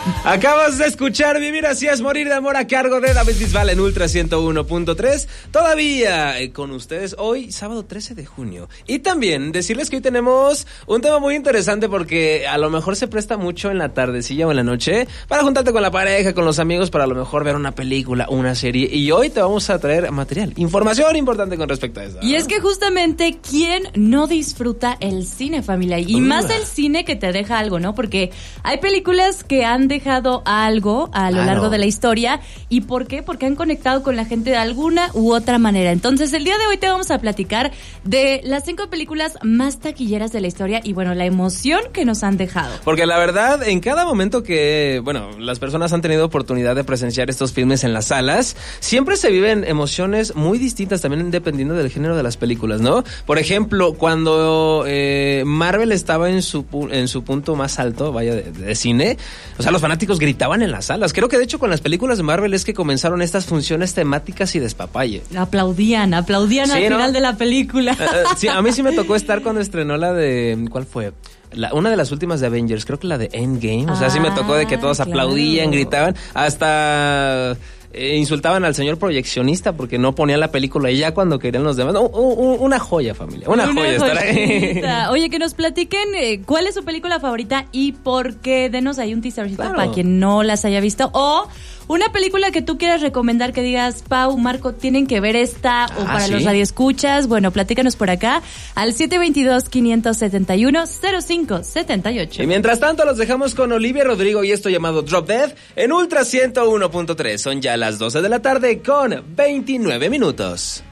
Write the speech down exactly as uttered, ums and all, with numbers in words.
Acabas de escuchar Vivir así es morir de amor a cargo de David Bisbal en Ultra ciento uno punto tres. Todavía eh, con ustedes hoy, sábado trece de junio. Y también decirles que hoy tenemos un tema muy interesante porque a lo mejor se presta mucho en la tardecilla o en la noche para juntarte con la pareja, con los amigos, para a lo mejor ver una película, una serie. Y hoy te vamos a traer material, información importante con respecto a eso. Y es que justamente, ¿quién no disfruta el cine, familia? Y uh. más el cine que te deja algo, ¿no? Porque hay películas que han dejado algo a lo claro. largo de la historia. ¿Y por qué? Porque han conectado con la gente de alguna u otra manera. Entonces, el día de hoy te vamos a platicar de las cinco películas más taquilleras de la historia y, bueno, la emoción que nos han dejado. Porque la verdad, en cada momento que, bueno, las personas han tenido oportunidad de presenciar estos filmes en las salas, siempre se viven emociones muy distintas, también dependiendo del género de las películas, ¿no? Por ejemplo, cuando eh, Marvel estaba en su en su punto más alto, vaya, de, de cine, o sea, los fanáticos gritaban en las salas. Creo que de hecho con las películas de Marvel es que comenzaron estas funciones temáticas y despapalle. Aplaudían, aplaudían sí, al ¿no? final de la película. Uh, sí, a mí sí me tocó estar cuando estrenó la de... ¿Cuál fue? La, una de las últimas de Avengers, creo que la de Endgame. O sea, ah, sí me tocó de que todos claro. aplaudían, gritaban, hasta... Eh, insultaban al señor proyeccionista porque no ponía la película y ya cuando querían los demás. No, uh, uh, una joya, familia. Una, una joya estar ahí. Oye, que nos platiquen eh, cuál es su película favorita y por qué. Denos ahí un teasercito claro. para quien no las haya visto. O una película que tú quieras recomendar que digas, Pau, Marco, tienen que ver esta. O ah, para ¿sí? los radioescuchas. Bueno, platícanos por acá al siete dos dos, cinco siete uno, cero cinco siete ocho. Y mientras tanto los dejamos con Olivia Rodrigo y esto llamado Drop Dead en Ultra ciento uno punto tres. Son ya las doce de la tarde con veintinueve minutos.